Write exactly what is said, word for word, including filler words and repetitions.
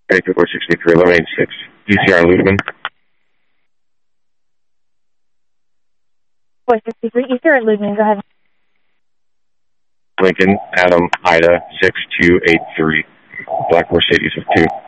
Vancouver sixty-three, eleven eighty-six. D C R Ludeman. four sixty-three, East here at Ludeman, go ahead. Lincoln, Adam, Ida, six two eight three. Black Mercedes with two.